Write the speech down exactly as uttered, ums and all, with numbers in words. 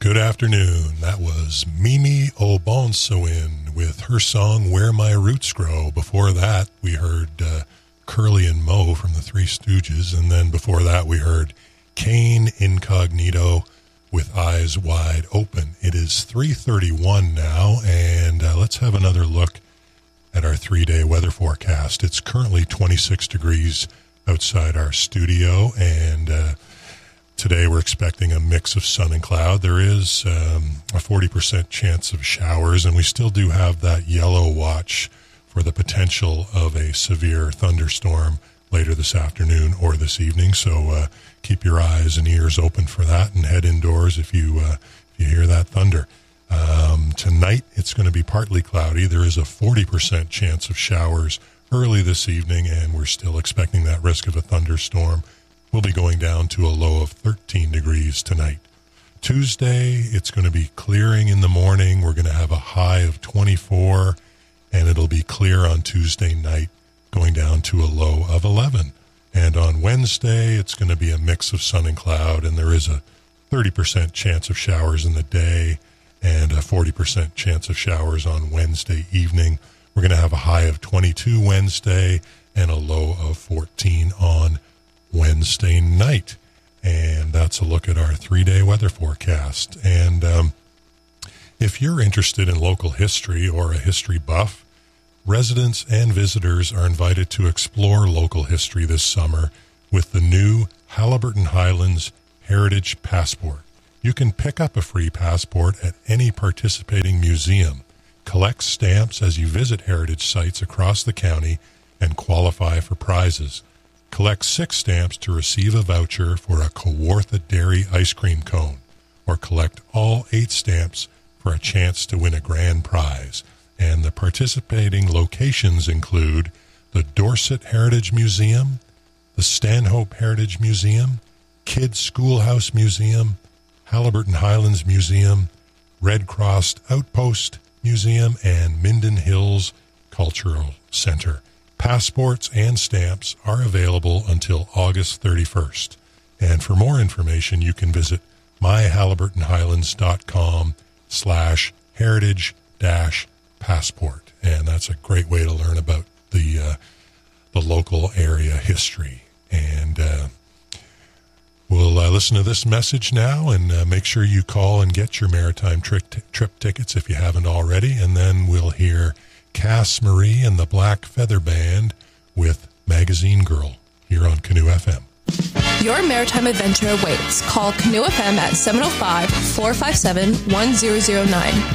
Good afternoon. That was Mimi Obonsawin with her song Where My Roots Grow. Before that, we heard uh, Curly and Moe from the Three Stooges. And then before that, we heard Kane Incognito with Eyes Wide Open. It is three thirty-one now, and uh, let's have another look at our three-day weather forecast. It's currently twenty-six degrees outside our studio, and uh, today we're expecting a mix of sun and cloud. There is um, a forty percent chance of showers, and we still do have that yellow watch for the potential of a severe thunderstorm later this afternoon or this evening. So uh, keep your eyes and ears open for that, and head indoors if you uh, if you hear that thunder. Um, tonight it's going to be partly cloudy. There is a forty percent chance of showers early this evening, and we're still expecting that risk of a thunderstorm. We'll be going down to a low of thirteen degrees tonight. Tuesday, it's going to be clearing in the morning. We're going to have a high of twenty-four, and it'll be clear on Tuesday night, going down to a low of eleven. And on Wednesday, it's going to be a mix of sun and cloud, and there is a thirty percent chance of showers in the day and a forty percent chance of showers on Wednesday evening. We're going to have a high of twenty-two Wednesday and a low of fourteen on Wednesday night. And that's a look at our three-day weather forecast. And um, if you're interested in local history or a history buff, residents and visitors are invited to explore local history this summer with the new Haliburton Highlands Heritage Passport. You can pick up a free passport at any participating museum, collect stamps as you visit heritage sites across the county, and qualify for prizes. Collect six stamps to receive a voucher for a Kawartha Dairy ice cream cone, or collect all eight stamps for a chance to win a grand prize. And the participating locations include the Dorset Heritage Museum, the Stanhope Heritage Museum, Kids Schoolhouse Museum, Haliburton Highlands Museum, Red Cross Outpost Museum, and Minden Hills Cultural Center. Passports and stamps are available until August thirty-first. And for more information, you can visit myhaliburtonhighlands.com slash heritage dash passport. And that's a great way to learn about the uh, the local area history. And uh, we'll uh, listen to this message now, and uh, make sure you call and get your maritime trip, t- trip tickets if you haven't already. And then we'll hear Cass Marie and the Black Feather Band with Magazine Girl here on Canoe F M. Your maritime adventure awaits. Call Canoe F M at seven oh five, four five seven, one zero zero nine.